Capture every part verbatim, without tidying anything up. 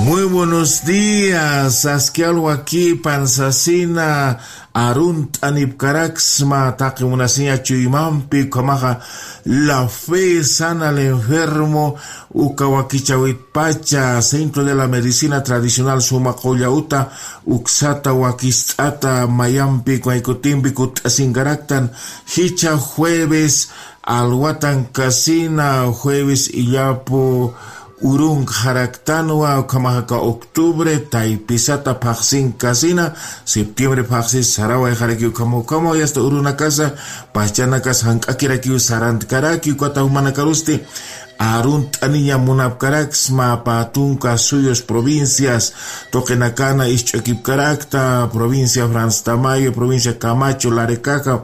Muy buenos días, asquialgo aquí, pansasina, arunt anipcaraxma, taquimunasina chuyimampi, comaja, la fe sana al enfermo, ukawakichawitpacha, centro de la medicina tradicional sumacoyauta, uxata wakistata, mayampi, cuaicotimbi, kutasingaraktan, hicha jueves, alwatan casina, jueves iyapo, Urung Haraktanwa Kamahaka octubre Taipisata Paxin Casina septiembre Paxis Sarawa Harakiu Kamo Kamo Yasta Uruna Casa Pachanakas Hankakirakiu Sarantkaraki Kota Humanakarusti Arunt Aniya Munapkarax Ma Patunka Suyos provincias Tokenakana Ischokipkarakta provincia Franz Tamayo provincia Camacho Larecaja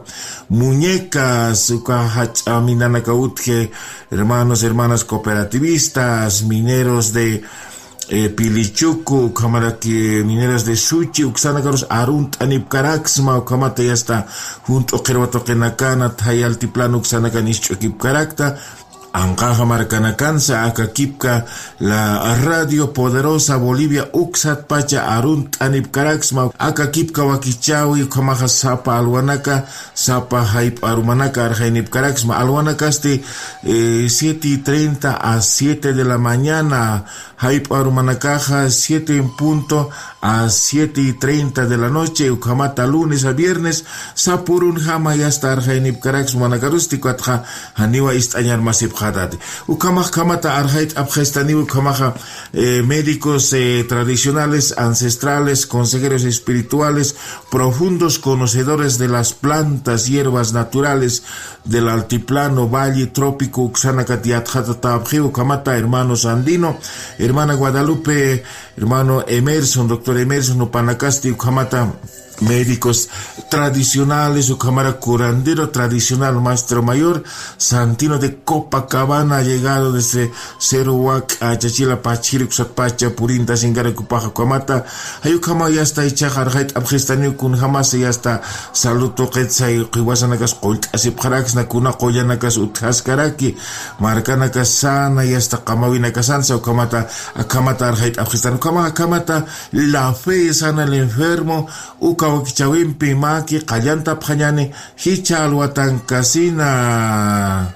Muñecas Ukahach Aminanakautje hermanos hermanas cooperativistas mineros de eh, Pilichuco Kamaraki mineros de Suchi Uxanakaros Arunt Anipkaraxma Ukamata ya está junto Kerwa Tokenakana Tayaltiplano Uxanakan Ischokipkarakta Ancaja Marcanacanza, Acakipka, la radio poderosa Bolivia, Uxat Pacha, Arunt Anipcaraxma, Acakipka Wakichawi, Kamaja Sapa Alwanaka, Sapa Haip Arumanaka, Arjainipcaraxma, Alwanakaste, eh, siete y treinta a siete de la mañana, Haip Arumanakaja, siete en punto a siete y treinta de la noche, Ukamata lunes a viernes, Sapurun Hama y hasta Arjainipcaraxma, Nakarustico Atja, Haniwa Istañar Masip Ukamah kamata arhait abgestani ukamah eh, médicos eh, tradicionales, ancestrales, consejeros espirituales, profundos conocedores de las plantas, hierbas naturales del altiplano, valle, trópico, Uxanacatiatjatatabjiu, kamata, hermano Sandino, hermana Guadalupe, hermano Emerson, doctor Emerson, Upanacasti, ukamata, médicos tradicionales, su cámara curandero tradicional, maestro mayor, Santino de Copacabana, ha llegado desde Ceruac a Chachila Pachiri, Xapacha, Purinta, Singara, Cupaja, Comata, Ayukama ya está hecha, Jarjait, Abgestani, Kun Hamas, ya está, Saluto, Quetzay, Kiwasanakas, Colt, Asipjarax, Nakuna, Koyanakas, Uthaskaraki, Marcanakas, Sana, ya está, Kamawina Casanza, Ukamata, Akamata, Arjait, Abgestani, Ukama, Akamata, la fe sana al enfermo, Uka Wakichawimpi Maki, Kallanta Pjañani, Hicha Alwatan Casina.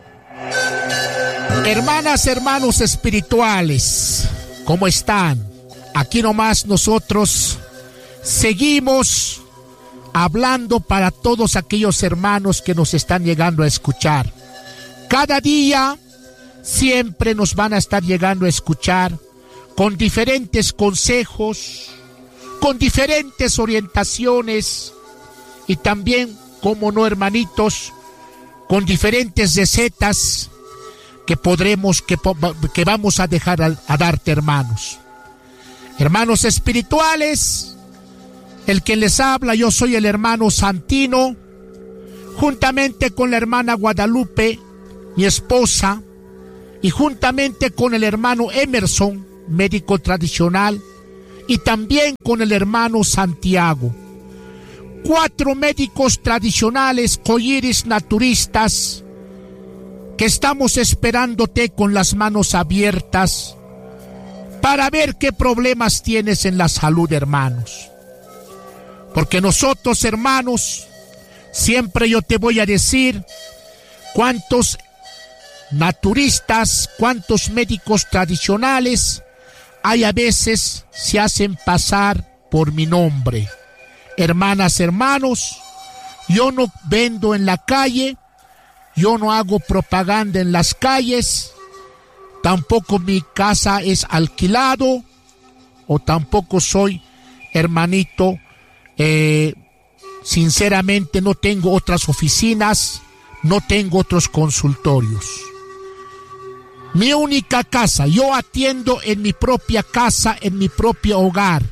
Hermanas, hermanos espirituales, ¿cómo están? Aquí nomás nosotros seguimos hablando para todos aquellos hermanos que nos están llegando a escuchar. Cada día siempre nos van a estar llegando a escuchar con diferentes consejos, con diferentes orientaciones y también, como no hermanitos, con diferentes recetas que podremos, que, que vamos a dejar a, a darte, hermanos. Hermanos espirituales, el que les habla, yo soy el hermano Santino, juntamente con la hermana Guadalupe, mi esposa, y juntamente con el hermano Emerson, médico tradicional, y también con el hermano Santiago. Cuatro médicos tradicionales, colliris naturistas, que estamos esperándote con las manos abiertas para ver qué problemas tienes en la salud, hermanos. Porque nosotros, hermanos, siempre yo te voy a decir cuántos naturistas, cuántos médicos tradicionales hay a veces se hacen pasar por mi nombre. Hermanas, hermanos, yo no vendo en la calle, yo no hago propaganda en las calles, tampoco mi casa es alquilado, o tampoco soy, hermanito, eh, sinceramente no tengo otras oficinas, no tengo otros consultorios. Mi única casa, yo atiendo en mi propia casa, en mi propio hogar.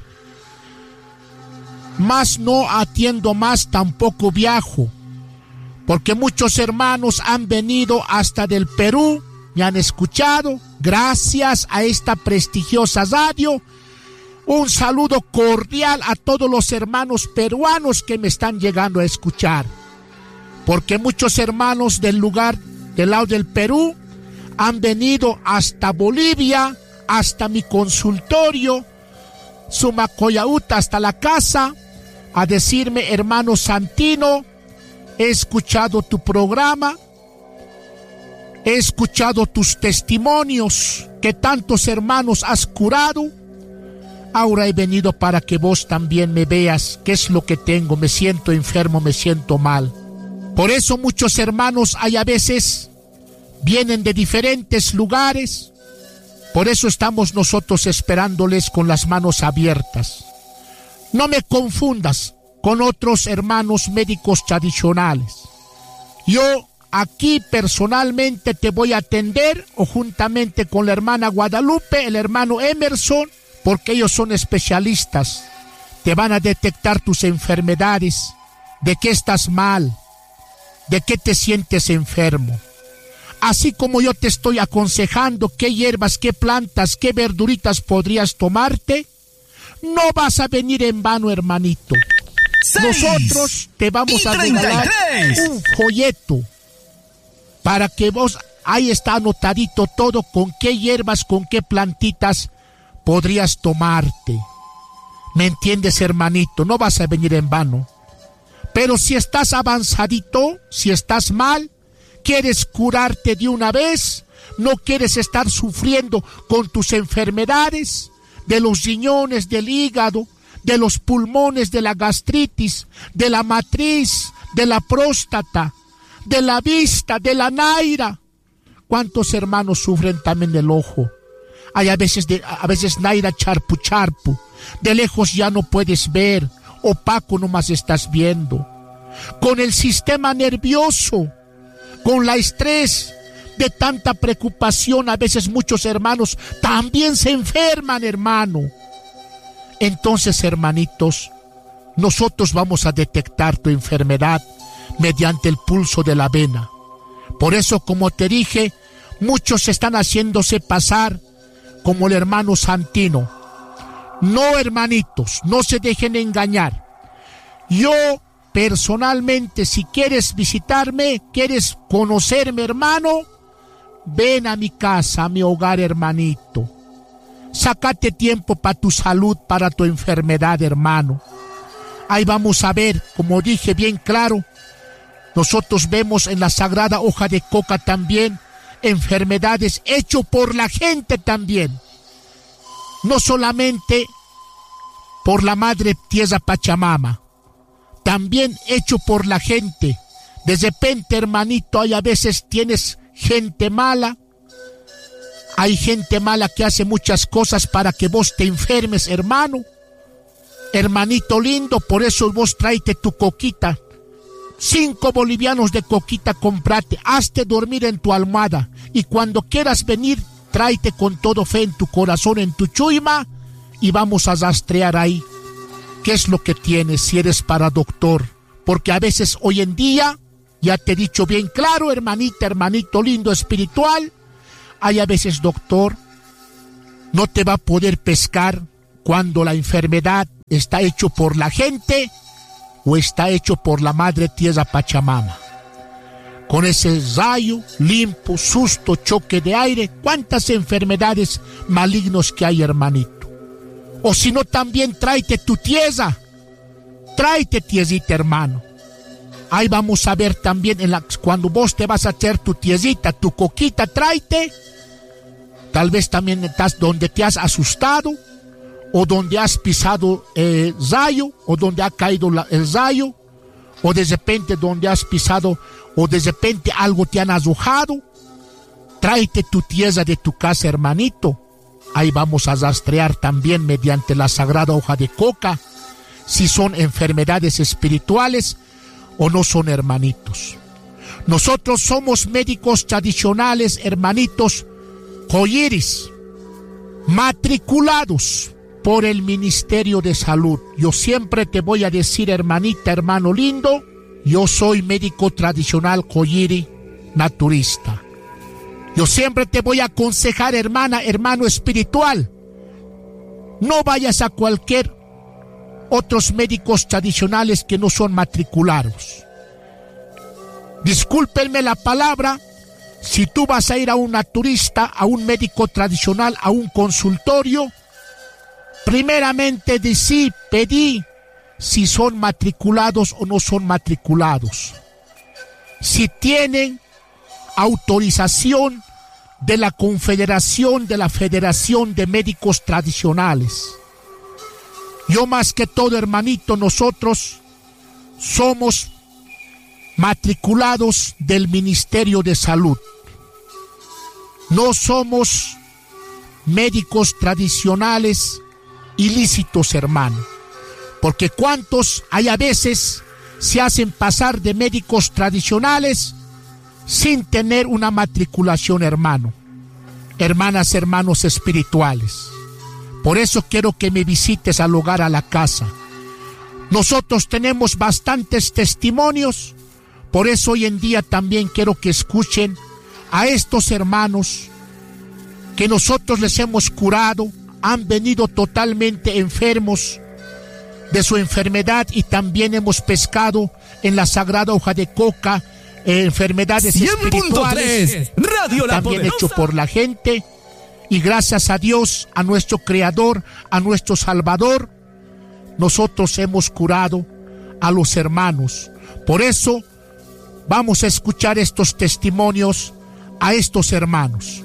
Más no atiendo más, tampoco viajo. Porque muchos hermanos han venido hasta del Perú, me han escuchado, gracias a esta prestigiosa radio. Un saludo cordial a todos los hermanos peruanos que me están llegando a escuchar. Porque muchos hermanos del lugar, del lado del Perú, han venido hasta Bolivia hasta mi consultorio, Sumacoyauta, hasta la casa, a decirme: hermano Santino, he escuchado tu programa, he escuchado tus testimonios, que tantos hermanos has curado. Ahora he venido para que vos también me veas qué es lo que tengo. Me siento enfermo, me siento mal. Por eso muchos hermanos hay a veces vienen de diferentes lugares. Por eso estamos nosotros esperándoles con las manos abiertas. No me confundas con otros hermanos médicos tradicionales. Yo aquí personalmente te voy a atender, o juntamente con la hermana Guadalupe, el hermano Emerson, porque ellos son especialistas. Te van a detectar tus enfermedades, de qué estás mal, de qué te sientes enfermo. Así como yo te estoy aconsejando qué hierbas, qué plantas, qué verduritas podrías tomarte, no vas a venir en vano, hermanito. Seis Nosotros te vamos a regalar un folleto para que vos, ahí está anotadito todo, con qué hierbas, con qué plantitas podrías tomarte. ¿Me entiendes, hermanito? No vas a venir en vano. Pero si estás avanzadito, si estás mal, quieres curarte de una vez, no quieres estar sufriendo con tus enfermedades de los riñones, del hígado, de los pulmones, de la gastritis, de la matriz, de la próstata, de la vista, de la naira. ¿Cuántos hermanos sufren también del ojo? Hay a veces, de, a veces naira charpu charpu, de lejos ya no puedes ver, opaco nomás estás viendo. Con el sistema nervioso, con la estrés de tanta preocupación, a veces muchos hermanos también se enferman, hermano. Entonces, hermanitos, nosotros vamos a detectar tu enfermedad mediante el pulso de la vena. Por eso, como te dije, muchos están haciéndose pasar como el hermano Santino. No, hermanitos, no se dejen engañar. Yo, personalmente, si quieres visitarme, quieres conocerme, hermano, ven a mi casa, a mi hogar, hermanito. Sácate tiempo para tu salud, para tu enfermedad, hermano. Ahí vamos a ver, como dije bien claro, nosotros vemos en la sagrada hoja de coca también enfermedades hecho por la gente también. No solamente por la madre tierra Pachamama, también hecho por la gente. De repente, hermanito, hay a veces tienes gente mala, hay gente mala que hace muchas cosas para que vos te enfermes, hermano. Hermanito lindo, por eso vos tráete tu coquita. Cinco bolivianos de coquita comprate, hazte dormir en tu almohada, y cuando quieras venir, tráete con todo fe en tu corazón, en tu chuima, y vamos a rastrear ahí qué es lo que tienes, si eres para doctor. Porque a veces hoy en día, ya te he dicho bien claro, hermanita, hermanito lindo espiritual, hay a veces doctor, no te va a poder pescar cuando la enfermedad está hecho por la gente o está hecho por la madre tierra Pachamama. Con ese rayo, limpo, susto, choque de aire, cuántas enfermedades malignos que hay, hermanito. O si no, también tráete tu tierra, tráete tierrita, hermano. Ahí vamos a ver también, en la, cuando vos te vas a hacer tu tierrita, tu coquita, tráete. Tal vez también estás donde te has asustado, o donde has pisado el rayo, o donde ha caído la, el rayo, o de repente donde has pisado, o de repente algo te han arrojado. Tráete tu tierra de tu casa, hermanito. Ahí vamos a rastrear también mediante la sagrada hoja de coca si son enfermedades espirituales o no son, hermanitos. Nosotros somos médicos tradicionales, hermanitos, Coyiris, matriculados por el Ministerio de Salud. Yo siempre te voy a decir, hermanita, hermano lindo, yo soy médico tradicional Coyiri, naturista. Yo siempre te voy a aconsejar, hermana, hermano espiritual, no vayas a cualquier otros médicos tradicionales que no son matriculados. Discúlpenme la palabra, Si tú vas a ir a un naturista, a un médico tradicional, a un consultorio, primeramente decí, pedí si son matriculados o no son matriculados. Si tienen autorización de la Confederación de la Federación de Médicos Tradicionales. Yo más que todo, hermanito, nosotros somos matriculados del Ministerio de Salud. No somos médicos tradicionales ilícitos, hermano. Porque cuántos hay a veces se hacen pasar de médicos tradicionales sin tener una matriculación, hermano. Hermanas, hermanos espirituales. Por eso quiero que me visites al hogar, a la casa. Nosotros tenemos bastantes testimonios. Por eso hoy en día también quiero que escuchen a estos hermanos que nosotros les hemos curado. Han venido totalmente enfermos de su enfermedad y también hemos pescado en la sagrada hoja de coca eh, enfermedades espirituales, Radio La también Poderosa. hecho por la gente, y gracias a Dios, a nuestro Creador, a nuestro Salvador, nosotros hemos curado a los hermanos. Por eso vamos a escuchar estos testimonios a estos hermanos.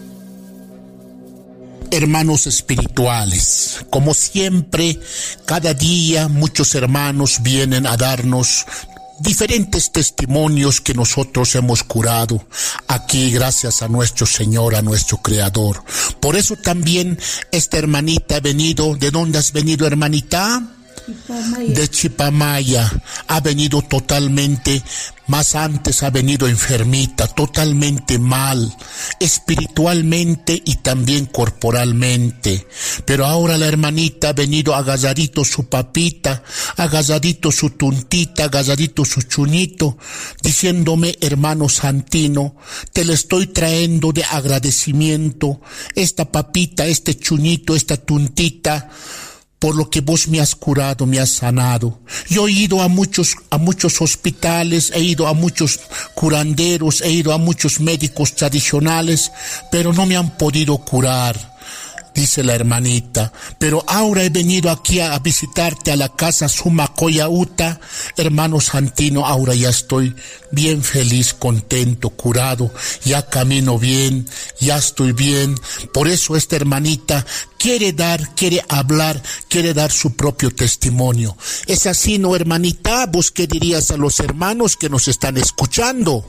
Hermanos espirituales, como siempre, cada día muchos hermanos vienen a darnos diferentes testimonios que nosotros hemos curado aquí gracias a nuestro Señor, a nuestro Creador. Por eso también esta hermanita ha venido. ¿De dónde has venido, hermanita? De Chipamaya. Ha venido totalmente, más antes ha venido enfermita, totalmente mal, espiritualmente y también corporalmente. Pero ahora la hermanita ha venido agarradito su papita, agarradito su tuntita, agarradito su chuñito, diciéndome: hermano Santino, te le estoy trayendo de agradecimiento esta papita, este chuñito, esta tuntita, por lo que vos me has curado, me has sanado. Yo he ido a muchos, a muchos hospitales, he ido a muchos curanderos, he ido a muchos médicos tradicionales, pero no me han podido curar, dice la hermanita. Pero ahora he venido aquí a visitarte a la casa Sumacoya Uta, hermano Santino. Ahora ya estoy bien feliz, contento, curado, ya camino bien, ya estoy bien. Por eso esta hermanita quiere dar, quiere hablar, quiere dar su propio testimonio. ¿Es así, no, hermanita? ¿Vos qué dirías a los hermanos que nos están escuchando?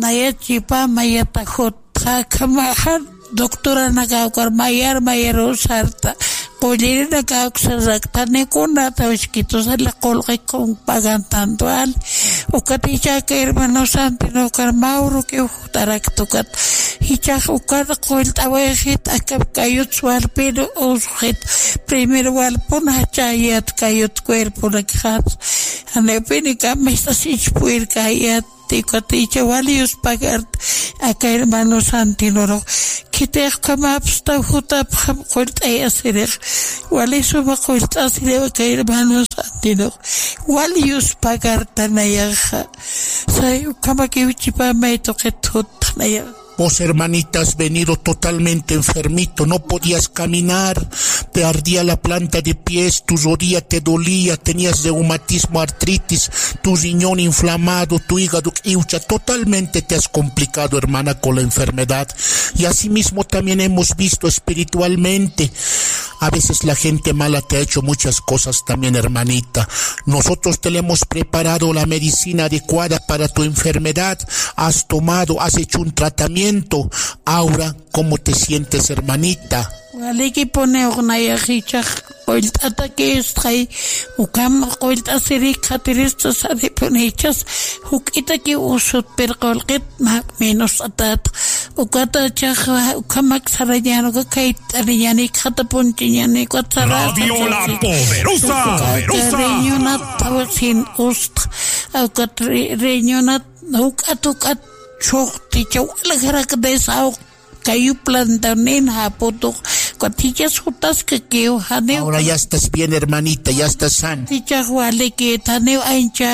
Doctora nagaukar mayar mayar usarta polleri nagaukar raktane kunata uskito sala kolge con pagantantual ukaticha que hermano Santino kar Mauro que taraktukat hicha ukar kolt awehit akab kayut suar pero ushet primero wal pun hachayat kayut cuerpo nakhat anepini kam mestasich puir kayat Ticotiche valios pagar acá hermano Santino que te camapsta juta corta y hacer valios va corta hacer acá hermano Santino valios pagar tanayaja sai kama que uchipa me toque tot tanaya. Vos, hermanita, has venido totalmente enfermito, no podías caminar, te ardía la planta de pies, tu rodilla te dolía, tenías reumatismo, artritis, tu riñón inflamado, tu hígado iucha, totalmente te has complicado, hermana, con la enfermedad. Y asimismo también hemos visto espiritualmente, a veces la gente mala te ha hecho muchas cosas también, hermanita. Nosotros te le hemos preparado la medicina adecuada para tu enfermedad, has tomado, has hecho un tratamiento. Ahora, ¿cómo te sientes, hermanita? Waliki pone una yajicha colta que está ukam colta seri khatirista sari ponechas ukita que usut per colqet menos atat ukata chakha ukamak sarayano ka kait ariyani khata ponchinyani kwatsara Radio La Poderosa. Reñona tawasin ust ukat reñona ukatukat chokti chawala garak desau kayu plantanen hapoto cuatichas jutas que que haneo. Ahora ya estás bien, hermanita, ya estás sana. Ticha wale que taneo aincha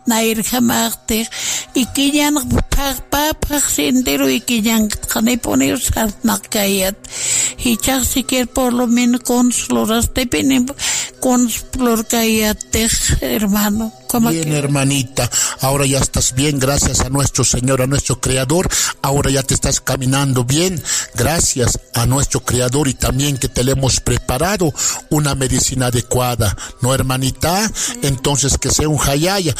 nair jamarte y que ya no papa sendero y que ya no pone usar nakayat y ya si quiere por lo menos con floras te pene con flor kayate hermano. Bien, que... hermanita, ahora ya estás bien, gracias a nuestro Señor, a nuestro Creador, ahora ya te estás caminando bien, gracias a nuestro Creador y también que te le hemos preparado una medicina adecuada, ¿no, hermanita? Entonces que sea un hayaya.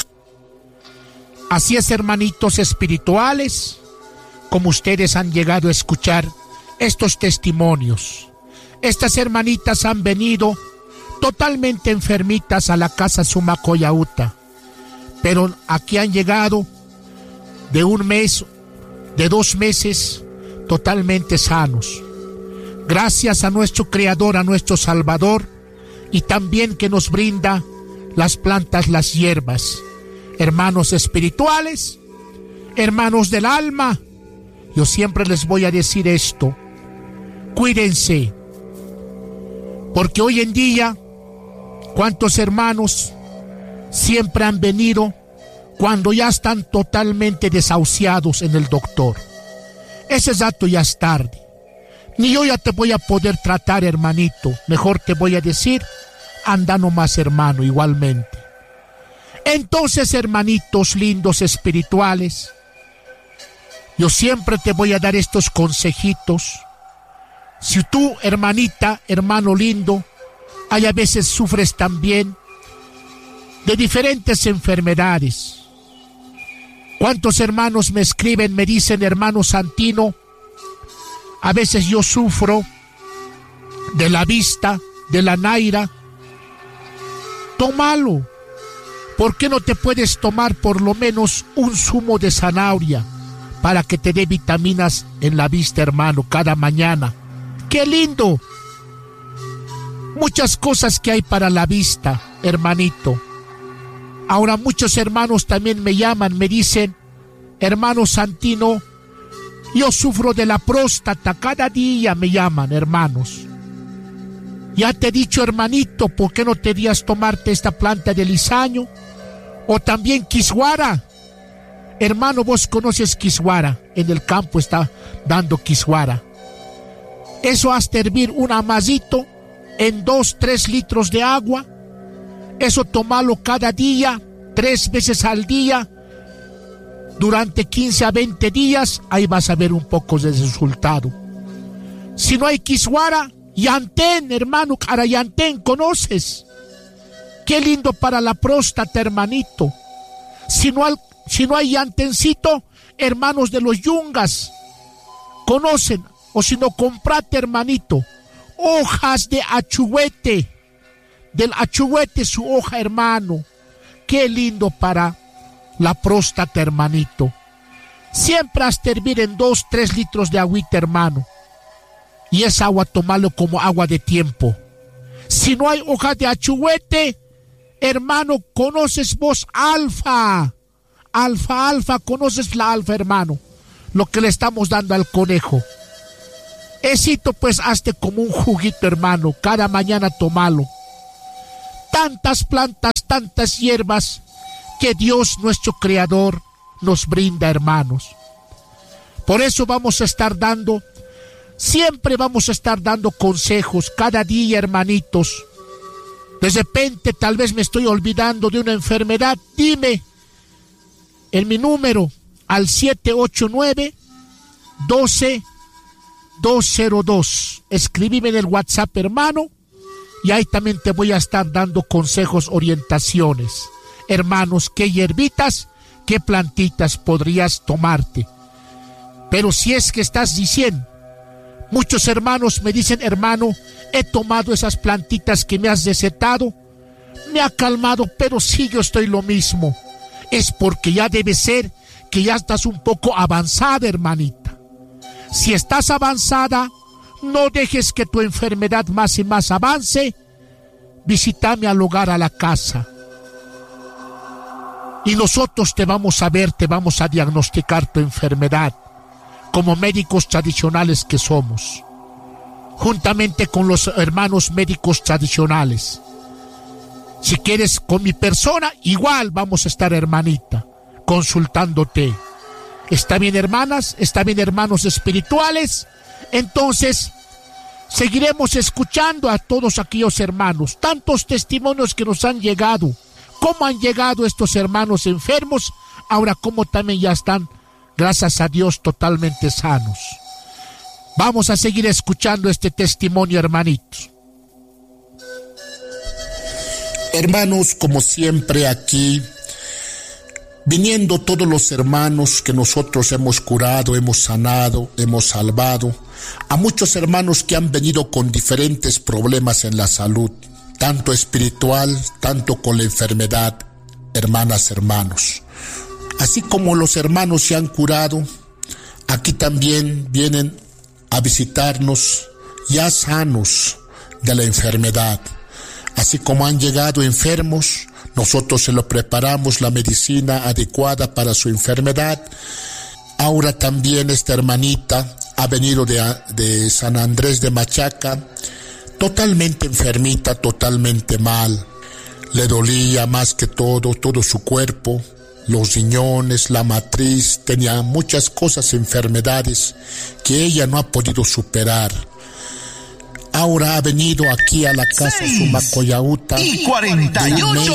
Así es, hermanitos espirituales, como ustedes han llegado a escuchar estos testimonios. Estas hermanitas han venido totalmente enfermitas a la casa Sumacoyauta, pero aquí han llegado de un mes, de dos meses, totalmente sanos. Gracias a nuestro Creador, a nuestro Salvador, y también que nos brinda las plantas, las hierbas. Hermanos espirituales, hermanos del alma, yo siempre les voy a decir esto: cuídense, porque hoy en día, ¿cuántos hermanos siempre han venido cuando ya están totalmente desahuciados en el doctor? Ese dato ya es tarde. Ni yo ya te voy a poder tratar, hermanito. Mejor te voy a decir, anda nomás, hermano, igualmente. Entonces, hermanitos lindos espirituales, yo siempre te voy a dar estos consejitos. Si tú, hermanita, hermano lindo, hay a veces sufres también de diferentes enfermedades. ¿Cuántos hermanos me escriben, me dicen, hermano Santino, a veces yo sufro de la vista, de la naira? Tómalo. ¿Por qué no te puedes tomar por lo menos un zumo de zanahoria para que te dé vitaminas en la vista, hermano, cada mañana? ¡Qué lindo! Muchas cosas que hay para la vista, hermanito. Ahora muchos hermanos también me llaman, me dicen, hermano Santino, yo sufro de la próstata, cada día me llaman, hermanos. Ya te he dicho, hermanito, ¿por qué no te dirías tomarte esta planta de lisaño? O también kiswara. Hermano, vos conoces kiswara, en el campo está dando kiswara. Eso hasta hervir un amasito en dos, tres litros de agua. Eso tomalo cada día, tres veces al día, durante quince a veinte días, ahí vas a ver un poco de resultado. Si no hay kiswara, yantén, hermano, cara yantén, ¿conoces? Qué lindo para la próstata, hermanito. Si no hay, si no hay yantencito, hermanos de los yungas, ¿conocen? O si no, comprate, hermanito, hojas de achuete, del achuete su hoja, hermano. Qué lindo para la próstata, hermanito. Siempre hasta hervir en dos, tres litros de agüita, hermano. Y esa agua tomarlo como agua de tiempo. Si no hay hojas de achuete, hermano, ¿conoces vos alfa? Alfa, alfa, ¿conoces la alfa, hermano? Lo que le estamos dando al conejo. Esito, pues, hazte como un juguito, hermano. Cada mañana tomalo. Tantas plantas, tantas hierbas que Dios, nuestro Creador, nos brinda, hermanos. Por eso vamos a estar dando, siempre vamos a estar dando consejos, cada día, hermanitos. De repente, tal vez me estoy olvidando de una enfermedad. Dime en mi número al siete ocho nueve, doce, dos cero dos. Escribime en el WhatsApp, hermano, y ahí también te voy a estar dando consejos, orientaciones. Hermanos, qué hierbitas, qué plantitas podrías tomarte. Pero si es que estás diciendo, muchos hermanos me dicen, hermano, he tomado esas plantitas que me has recetado, me ha calmado, pero sí yo estoy lo mismo. Es porque ya debe ser que ya estás un poco avanzada, hermanita. Si estás avanzada, no dejes que tu enfermedad más y más avance. Visítame al hogar, a la casa. Y nosotros te vamos a ver, te vamos a diagnosticar tu enfermedad, como médicos tradicionales que somos, juntamente con los hermanos médicos tradicionales. Si quieres con mi persona, igual vamos a estar, hermanita, consultándote. ¿Está bien, hermanas? ¿Está bien, hermanos espirituales? Entonces, seguiremos escuchando a todos aquellos hermanos, tantos testimonios que nos han llegado, cómo han llegado estos hermanos enfermos, ahora cómo también ya están, gracias a Dios, totalmente sanos. Vamos a seguir escuchando este testimonio, hermanitos. Hermanos, como siempre aquí, viniendo todos los hermanos que nosotros hemos curado, hemos sanado, hemos salvado, a muchos hermanos que han venido con diferentes problemas en la salud, tanto espiritual, tanto con la enfermedad, hermanas, hermanos. Así como los hermanos se han curado, aquí también vienen a visitarnos ya sanos de la enfermedad. Así como han llegado enfermos, nosotros se lo preparamos la medicina adecuada para su enfermedad. Ahora también esta hermanita ha venido de, de San Andrés de Machaca, totalmente enfermita, totalmente mal. Le dolía más que todo, todo su cuerpo, los riñones, la matriz, tenía muchas cosas, enfermedades que ella no ha podido superar. Ahora ha venido aquí a la casa Sumacoyauta y cuarenta y ocho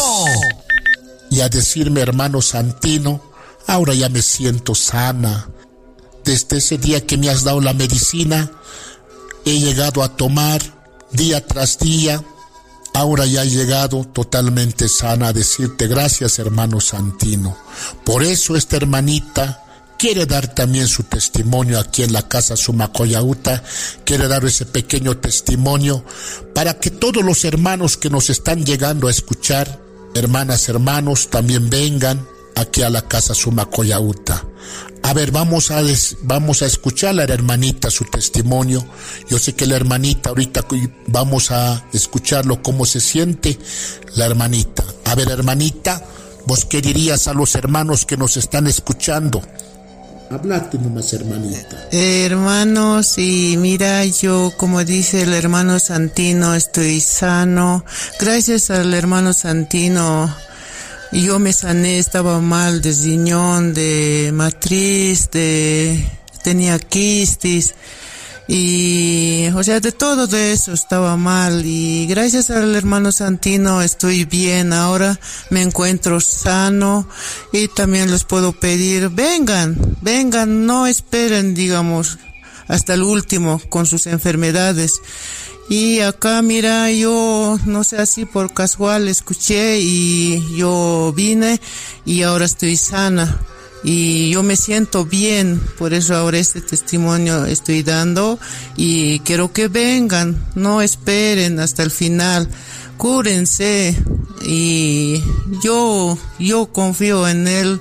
y a decirme, hermano Santino, ahora ya me siento sana. Desde ese día que me has dado la medicina, he llegado a tomar día tras día. Ahora ya he llegado totalmente sana a decirte gracias, hermano Santino. Por eso esta hermanita quiere dar también su testimonio aquí en la casa Sumacoyauta, quiere dar ese pequeño testimonio para que todos los hermanos que nos están llegando a escuchar, hermanas, hermanos, también vengan aquí a la casa Sumacoyauta. A ver, vamos a, des, vamos a escuchar a la hermanita su testimonio. Yo sé que la hermanita, ahorita vamos a escucharlo cómo se siente la hermanita. A ver, hermanita, ¿vos qué dirías a los hermanos que nos están escuchando? Hablate nomás, hermanita. Eh, hermanos, y mira, yo, como dice el hermano Santino, estoy sano. Gracias al hermano Santino, yo me sané, estaba mal de riñón, de matriz, de tenía quistis. Y, o sea, de todo de eso estaba mal, y gracias al hermano Santino estoy bien, ahora me encuentro sano, y también les puedo pedir, vengan, vengan, no esperen, digamos, hasta el último con sus enfermedades. Y acá, mira, yo, no sé, así por casual escuché y yo vine y ahora estoy sana. Y yo me siento bien, por eso ahora este testimonio estoy dando y quiero que vengan, no esperen hasta el final, cúrense y yo, yo confío en Él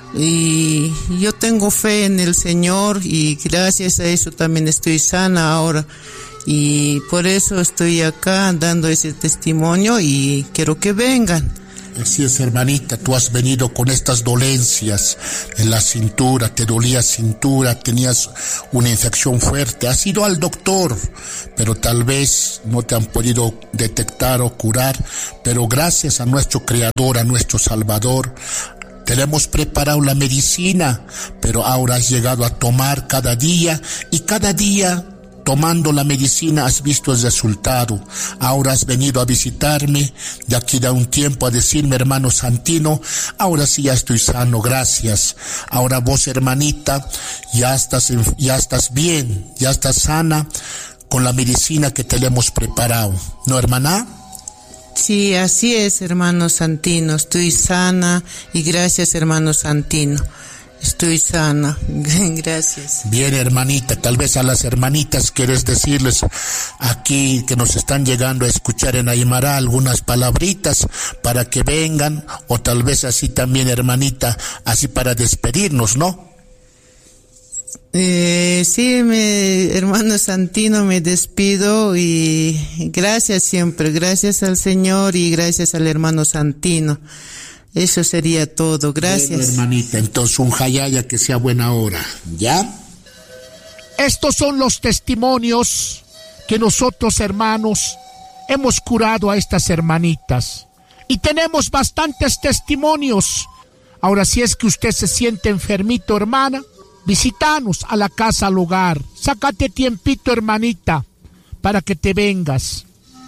y yo tengo fe en el Señor y gracias a eso también estoy sana ahora y por eso estoy acá dando ese testimonio y quiero que vengan. Así es, hermanita, tú has venido con estas dolencias en la cintura, te dolía cintura, tenías una infección fuerte, has ido al doctor, pero tal vez no te han podido detectar o curar, pero gracias a nuestro Creador, a nuestro Salvador, te le hemos preparado la medicina, pero ahora has llegado a tomar cada día y cada día tomando la medicina has visto el resultado. Ahora has venido a visitarme de aquí de un tiempo a decirme, hermano Santino, ahora sí ya estoy sano, gracias. Ahora vos, hermanita, ya estás, ya estás bien, ya estás sana con la medicina que te le hemos preparado. ¿No, hermana? Sí, así es, hermano Santino, estoy sana y gracias, hermano Santino. Estoy sana, gracias. Bien, hermanita, tal vez a las hermanitas quieres decirles aquí que nos están llegando a escuchar en Aymara algunas palabritas para que vengan, o tal vez así también, hermanita, así para despedirnos, ¿no? Eh, sí, me, hermano Santino, me despido y gracias siempre, gracias al Señor y gracias al hermano Santino. Eso sería todo, gracias. Bueno, hermanita, entonces un jayaya que sea buena hora, ¿ya? Estos son los testimonios que nosotros, hermanos, hemos curado a estas hermanitas. Y tenemos bastantes testimonios. Ahora, si es que usted se siente enfermito, hermana, visítanos a la casa, al hogar. Sácate tiempito, hermanita, para que te vengas.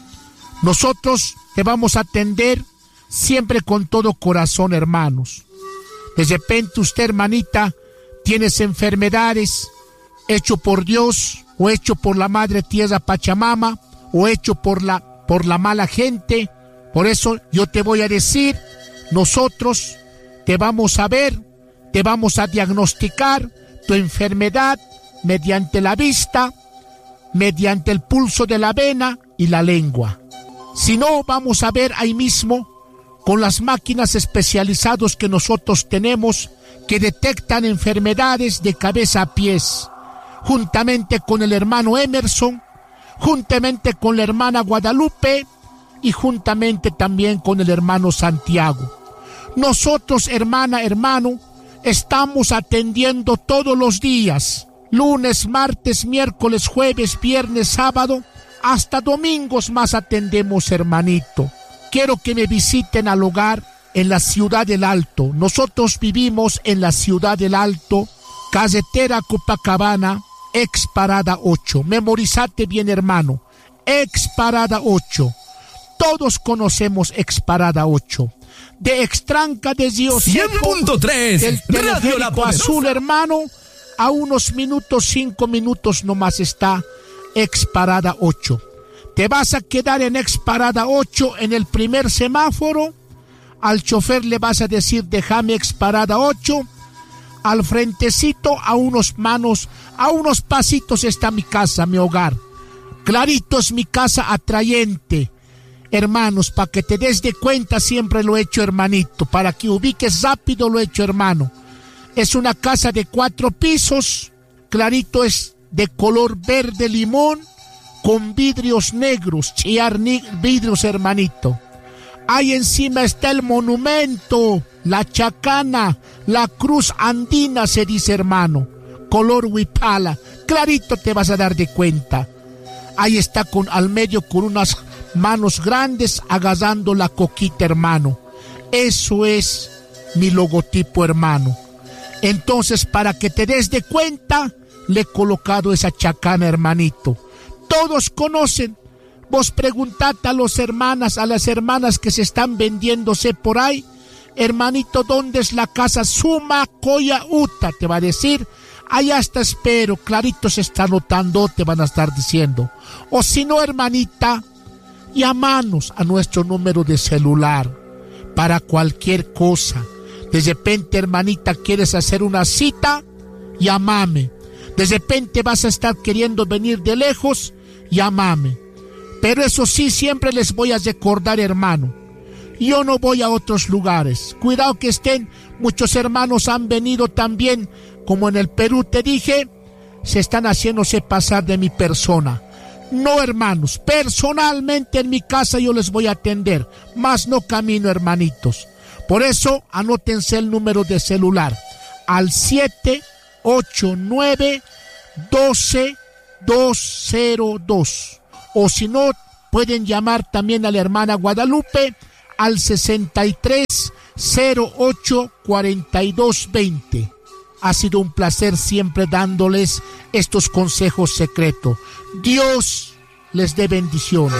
Nosotros te vamos a atender siempre con todo corazón, hermanos. De repente usted, hermanita, tienes enfermedades, hecho por Dios, o hecho por la Madre Tierra Pachamama, o hecho por la, por la mala gente. Por eso yo te voy a decir, nosotros te vamos a ver, te vamos a diagnosticar tu enfermedad mediante la vista, mediante el pulso de la vena y la lengua. Si no, vamos a ver ahí mismo con las máquinas especializadas que nosotros tenemos que detectan enfermedades de cabeza a pies, juntamente con el hermano Emerson, juntamente con la hermana Guadalupe y juntamente también con el hermano Santiago. Nosotros, hermana, hermano, estamos atendiendo todos los días, lunes, martes, miércoles, jueves, viernes, sábado, hasta domingos más atendemos, hermanito. Quiero que me visiten al hogar en la Ciudad del Alto. Nosotros vivimos en la Ciudad del Alto, carretera Copacabana, ex parada ocho. Memorizate bien, hermano. Ex parada ocho. Todos conocemos ex parada ocho. De Extranca de Río cien punto tres del Radio La teleférico azul, hermano, a unos minutos, cinco minutos nomás está ex parada ocho. Te vas a quedar en ex parada ocho en el primer semáforo. Al chofer le vas a decir, déjame ex parada ocho. Al frentecito, a unos manos, a unos pasitos está mi casa, mi hogar. Clarito es mi casa, atrayente. Hermanos, para que te des de cuenta, siempre lo he hecho, hermanito. Para que ubiques rápido, lo he hecho, hermano. Es una casa de cuatro pisos. Clarito es de color verde limón, con vidrios negros, chillar vidrios, hermanito. Ahí encima está el monumento, la chacana, la cruz andina, se dice, hermano. Color huipala. Clarito te vas a dar de cuenta. Ahí está con, al medio con unas manos grandes agarrando la coquita, hermano. Eso es mi logotipo, hermano. Entonces, para que te des de cuenta, le he colocado esa chacana, hermanito. Todos conocen. Vos preguntate a las hermanas, a las hermanas que se están vendiéndose por ahí, hermanito, ¿dónde es la casa? Suma Coya Uta, te va a decir. Allá está, espero, clarito se está notando, te van a estar diciendo. O si no, hermanita, llámanos a nuestro número de celular para cualquier cosa. De repente, hermanita, quieres hacer una cita, llámame. De repente vas a estar queriendo venir de lejos, llámame. Pero eso sí, siempre les voy a recordar, hermano, yo no voy a otros lugares. Cuidado que estén, muchos hermanos han venido también, como en el Perú te dije, se están haciéndose pasar de mi persona. No, hermanos, personalmente en mi casa yo les voy a atender, más no camino, hermanitos. Por eso, anótense el número de celular, al siete ocho nueve uno dos dos cero dos. O si no, pueden llamar también a la hermana Guadalupe al sesenta y tres cero ocho cuarenta y dos veinte. Ha sido un placer siempre dándoles estos consejos secretos. Dios les dé bendiciones.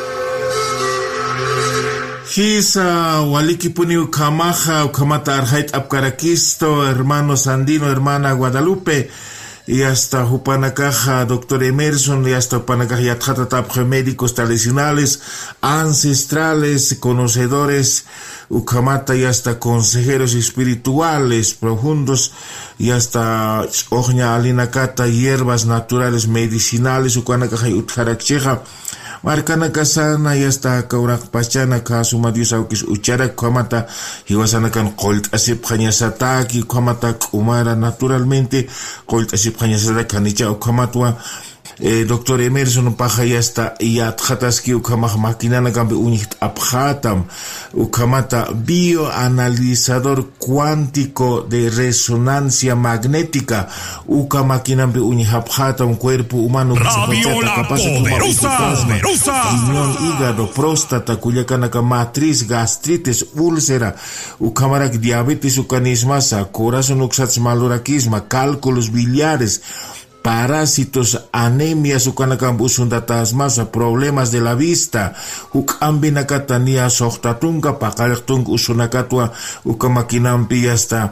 Hisa waliki puni ukamaja ukamata arjait apkarakisto, hermano Sandino, hermana Guadalupe, y hasta Jupanakaja, doctor Emerson, y hasta Jupanakaja Yatjatatapje, médicos tradicionales, ancestrales, conocedores, Ukamata, y hasta consejeros espirituales profundos, y hasta Ojña Alinakata, hierbas naturales medicinales, Ukanakaja Utjarakcheja, Marcana Casana, y hasta Kaurak Pachana, Kasuma Dios Aukis Ucharak, Kamata, Hiwasanakan Colt Asip Hanyasataki, Kamata Kumara, naturalmente, Colt Asip Hanyasataki, Kanicha, Kamatwa, eh, doctor Emerson paja ya está ya tjataski ukamaj maquinana kambi unit abjatam ukamata bioanalizador cuántico de resonancia magnética ukamakinambi unit abjatam cuerpo humano Radio La Poderosa, riñón, hígado, próstata, cuyacanaka matriz, gastritis, úlcera, ukamarak diabetes, ucanismasa, corazón, uxats maloraquisma, cálculos biliares, parásitos, anemias, ukanakam usundatasmasa, problemas de la vista, ukambinakatania sohtatunga, pakalaktung usunakatua, ukamakinampi hasta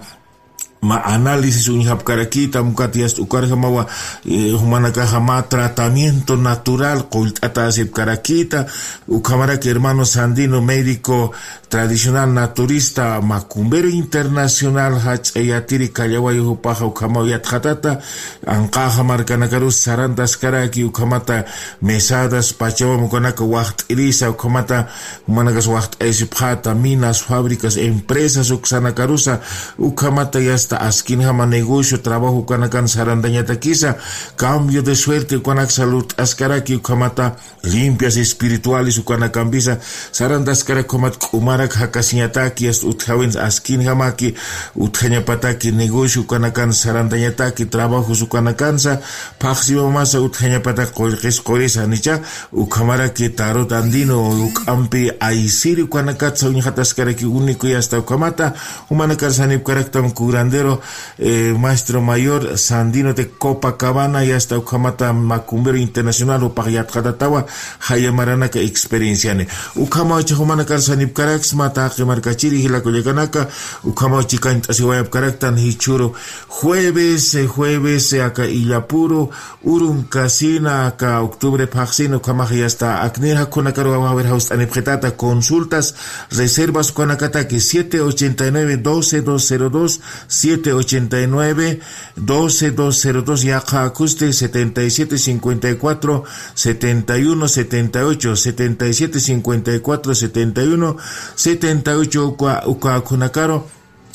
ma análisis unhap karakita mukatias ukarjamawa humanaka jama tratamiento natural atasip karakita ukamara que hermano Sandino médico tradicional naturista macumbero internacional hach eyatiri kallawa yupaja ukama yatjatata anqaja markanakaru sarandas karaki ukamata mesadas pachawa mukanaka wacht irisa ukamata humanakas wacht esipjata minas fábricas empresas uksanakarusa ukamata yasta askin hama negocio trabajo kanakan sarandanya takisa cambio de suerte kanak salud askaraki ukamata limpias espirituales ukanakan bisa sarandas karak komat umarak hakasinyataki as uthawen askin hama ki uthanya pataki negocio kanakan sarandanya taki trabajo ukanakansa paxima masa uthanya patak kolqis qorisa nicha ukamara ki tarot andino ukampi aisiri ukanakat sawni hataskaraki único y hasta ukamata humanakan sanip karaktam curandero eh, maestro mayor Sandino de Copacabana y hasta ukamata macumbero internacional o pagayat katatawa hayamarana ka experiencia ne ukama chahumana kar sanip karaks mata ke markachiri hila koleganaka ukama chikan asiwayap karaktan hichuro jueves eh, jueves eh, acá Illapuro urun casina acá octubre paxino ukama hasta akneha konakaro warehouse anepretata consultas reservas konakata que siete ochenta y nueve doce dos cero dos siete ochenta y nueve doce dos cero dos Yaja Acuste setenta y siete cincuenta y cuatro setenta y uno setenta y ocho setenta y siete cincuenta y cuatro setenta y uno setenta y ocho Uka Uka Kunakaro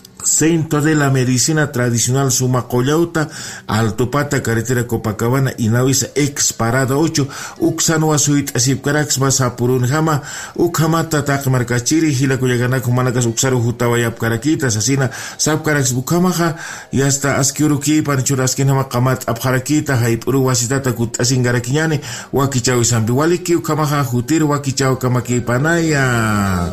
Centro de la Medicina Tradicional Sumacollauta, Alto Pata, Carretera Copacabana, Inawisa, ex Parada ocho, Uxano Asuit, Asip Carax, Basa Purunjama, Ukamata, Tak Marcachiri, Hila Kuyagana, Kumanakas, Uxaru, Jutawayap Caraquitas, Asina, Sap Carax, Bukamaja, y hasta Askiuruki, Panchuraskinama, Kamat, Abharakita, Haipuru, Wasitata, Kut, Asingarakiñane, Wakichau, Sambiwaliki, Ukamaja, Jutir, Wakichau, Kamaki, Panaya.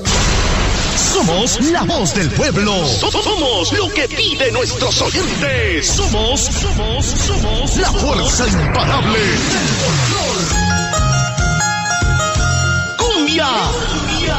Somos la voz del pueblo. Somos lo que pide nuestros oyentes. Somos, somos, somos la fuerza imparable del folclor. Cumbia.